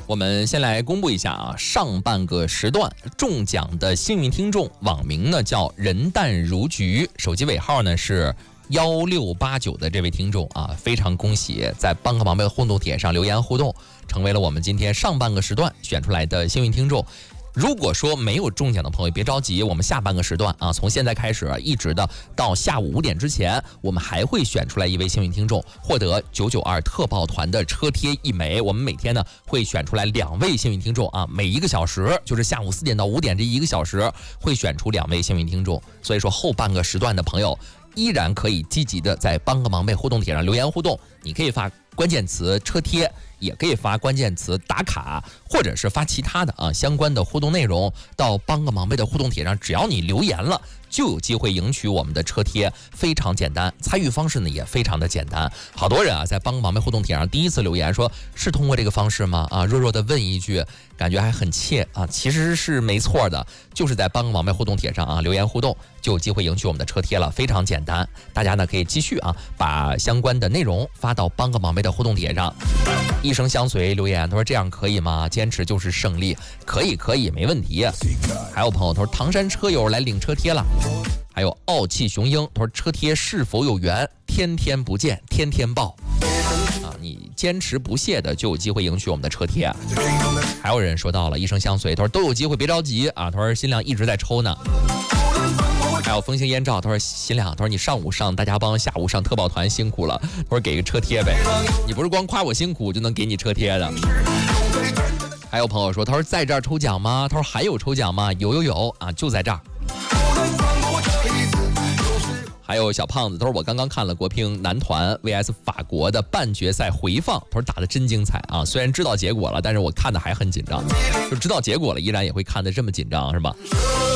我们先来公布一下啊，上半个时段中奖的幸运听众，网名呢叫人淡如菊，手机尾号呢是1689的这位听众啊，非常恭喜，在帮个忙呗互动帖上留言互动，成为了我们今天上半个时段选出来的幸运听众。如果说没有中奖的朋友别着急，我们下半个时段啊，从现在开始一直到下午5点之前，我们还会选出来一位幸运听众，获得992特报团的车贴1枚。我们每天呢会选出来2位幸运听众啊，每1个小时就是下午4点到5点这1个小时会选出2位幸运听众。所以说后半个时段的朋友依然可以积极的在帮个忙呗互动帖上留言互动，你可以发关键词车贴，也可以发关键词打卡，或者是发其他的相关的互动内容到帮个忙呗的互动帖上，只要你留言了就有机会赢取我们的车贴，非常简单，参与方式呢也非常的简单。好多人在帮个忙呗互动帖上第一次留言说是通过这个方式吗？弱弱的问一句，感觉还很怯其实是没错的，就是在帮个忙呗互动帖上留言互动就有机会赢取我们的车贴了，非常简单。大家呢可以继续把相关的内容发到帮个忙呗的互动帖上。一生相随留言，他说这样可以吗？坚持就是胜利，可以没问题。还有朋友他说唐山车友来领车贴了。还有傲气雄鹰他说车贴是否有缘，天天不见天天报你坚持不懈的就有机会赢取我们的车贴。还有人说到了一生相随，他说都有机会别着急他说新亮一直在抽呢。还有风行烟照，他说新亮，他说你上午上大家帮，下午上特报团辛苦了，他说给个车贴呗，你不是光夸我辛苦就能给你车贴的。还有朋友说，他说在这儿抽奖吗？他说还有抽奖吗？有就在这儿。还有小胖子，他说我刚刚看了国乒男团 vs 法国的半决赛回放，他说打得真精彩虽然知道结果了，但是我看的还很紧张，就知道结果了依然也会看得这么紧张是吧？